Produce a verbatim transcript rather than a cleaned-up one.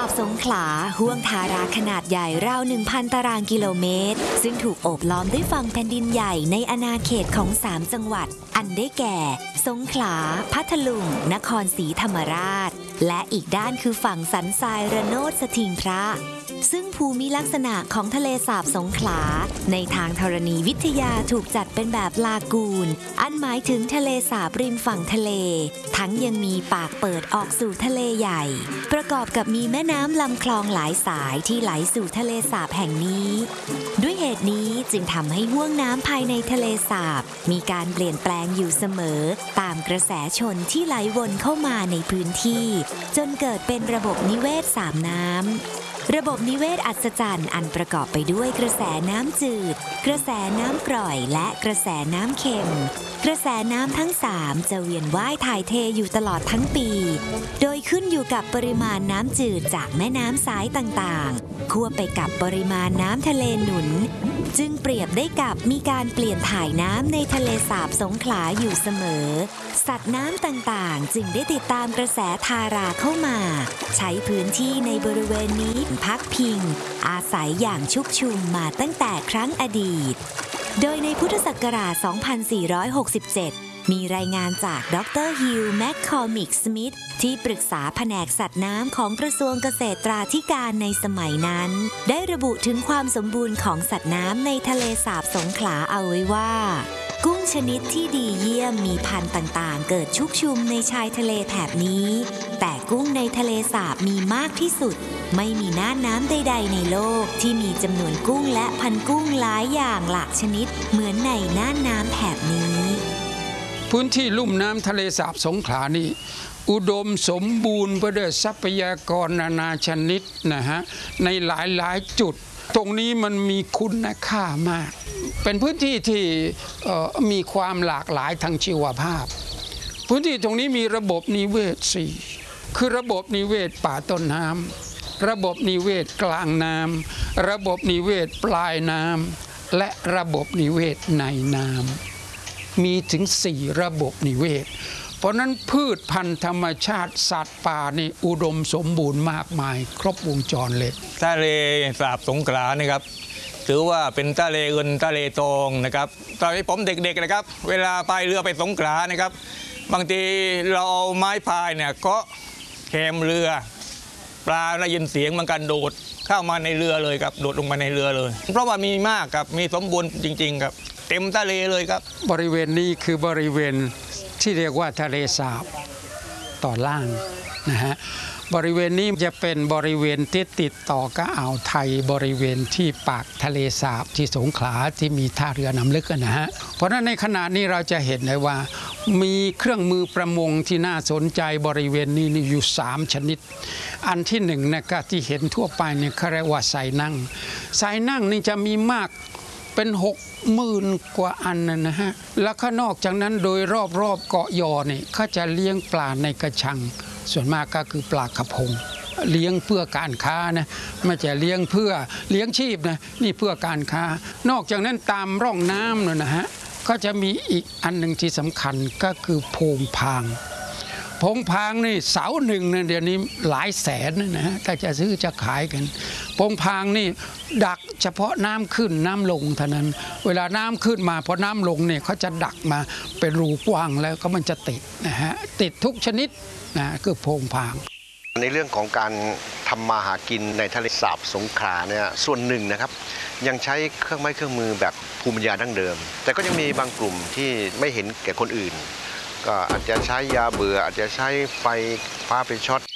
บสงขลาห้วงทาราขนาดใหญ่ราว หนึ่งพัน ตารางกิโลเมตรซึ่งถูกโอบล้อมด้วยฝั่งแผ่นดินใหญ่ในอาณาเขตของสามจังหวัดอันได้แก่สงขลาพัทลุงนครศรีธรรมราชและอีกด้านคือฝั่งสันทรายระโนดสถิงพระซึ่งภูมิลักษณะของทะเลสาบสงขลาในทางธรณีวิทยาถูกจัดเป็นแบบลากูนอันหมายถึงทะเลสาบริมฝั่งทะเลทั้งยังมีปากเปิดออกสู่ทะเลใหญ่ประกอบกับมีแม่น้ำลำคลองหลายสายที่ไหลสู่ทะเลสาบแห่งนี้ด้วยเหตุนี้จึงทำให้ห้วงน้ำภายในทะเลสาบมีการเปลี่ยนแปลงอยู่เสมอตามกระแสชนที่ไหลวนเข้ามาในพื้นที่จนเกิดเป็นระบบนิเวศสามน้ำระบบนิเวศอัศจรรย์อันประกอบไปด้วยกระแสน้ำจืดกระแสน้ำกร่อยและกระแสน้ำเค็มกระแสน้ำทั้งสามจะเวียนว่ายถ่ายเทอยู่ตลอดทั้งปีโดยขึ้นอยู่กับปริมาณน้ำจืดจากแม่น้ำสายต่างๆควบไปกับปริมาณน้ำทะเลหนุนจึงเปรียบได้กับมีการเปลี่ยนถ่ายน้ำในทะเลสาบสงขลาอยู่เสมอสัตว์น้ำต่างๆจึงได้ติดตามกระแสทาราเข้ามาใช้พื้นที่ในบริเวณนี้พักพิงอาศัยอย่างชุกชุมมาตั้งแต่ครั้งอดีตโดยในพุทธศักราช สองพันสี่ร้อยหกสิบเจ็ด มีรายงานจากดรฮิลแมคคอร์มิกสมิธที่ปรึกษาแผนกสัตว์น้ำของกระทรวงเกษตราธิการในสมัยนั้นได้ระบุถึงความสมบูรณ์ของสัตว์น้ำในทะเลสาบสงขลาเอาไว้ว่ากุ้งชนิดที่ดีเยี่ยมมีพันธุ์ต่างๆเกิดชุกชุมในชายทะเลแถบนี้แต่กุ้งในทะเลสาบมีมากที่สุดไม่มีน่านน้ำใดๆในโลกที่มีจำนวนกุ้งและพันธุ์กุ้งหลายอย่างหลากชนิดเหมือนในน่านน้ำแถบนี้พื้นที่ลุ่มน้ำทะเลสาบสงขลานี่อุดมสมบูรณ์ไปด้วยทรัพยากรนานาชนิดนะฮะในหลายๆจุดตรงนี้มันมีคุณค่ามากเป็นพื้นที่ที่มีความหลากหลายทางชีวภาพพื้นที่ตรงนี้มีระบบนิเวศสี่คือระบบนิเวศป่าต้นน้ำระบบนิเวศกลางน้ำระบบนิเวศปลายน้ำและระบบนิเวศในน้ำมีถึงสี่ระบบนิเวศเพราะนั้นพืชพันธุ์ธรรมชาติสัตว์ป่านี่อุดมสมบูรณ์มากมายครบวงจรเลยทะเลสาบสงขลานะครับถือว่าเป็นทะเลเงินทะเลทองนะครับตอนที่ผมเด็กๆนะครับเวลาพายเรือไปสงขลานะครับบางทีเราเอาไม้พายเนี่ยก็แคมเรือปลาได้ยินเสียงมันกันโดดเข้ามาในเรือเลยครับโดดลงมาในเรือเลยเพราะว่ามีมากครับมีสมบูรณ์จริงๆครับเต็มทะเลเลยครับบริเวณนี้คือบริเวณที่เรียกว่าทะเลสาบตอนล่างนะฮะบริเวณนี้จะเป็นบริเวณที่ติดต่อกับอ่าวไทยบริเวณที่ปากทะเลสาบที่สงขลาที่มีท่าเรือน้ำลึกนะฮะเพราะฉะนั้นในขณะนี้เราจะเห็นได้ว่ามีเครื่องมือประมงที่น่าสนใจบริเวณนี้อยู่สามชนิดอันที่หนึ่งนะครับที่เห็นทั่วไปเนี่ยเขาเรียกว่าไซนั่งไซนั่งนี่จะมีมากเป็นหกหมื่นกว่าอันนะฮะแล้วก็นอกจากนั้นโดยรอบๆเกาะยอเนี่ยเขาจะเลี้ยงปลาในกระชังส่วนมากก็คือปลากระพงเลี้ยงเพื่อการค้านะไม่ใช่เลี้ยงเพื่อเลี้ยงชีพนะนี่เพื่อการค้านอกจากนั้นตามร่องน้ำนะฮะก็จะมีอีกอันหนึ่งที่สำคัญก็คือโพงพางโพงพางนี่เสาหนึ่งเนี่ยเดี๋ยวนี้หลายแสนนะฮะถ้าจะซื้อจะขายกันโพงพางนี่ดักเฉพาะน้ำขึ้นน้ำลงเท่านั้นเวลาน้ำขึ้นมาพอน้ำลงเนี่ยเขาจะดักมาเป็นรูกว้างแล้วก็มันจะติดนะฮะติดทุกชนิดนะคือโพงพางในเรื่องของการทำมาหากินในทะเลสาบสงขลาเนี่ยส่วนหนึ่งนะครับยังใช้เครื่องไม้เครื่องมือแบบภูมิปัญญาดั้งเดิมแต่ก็ยังมีบางกลุ่มที่ไม่เห็นแก่คนอื่นก็อาจจะใช้ยาเบื่ออาจจะใช้ไฟฟ้าไปช็อต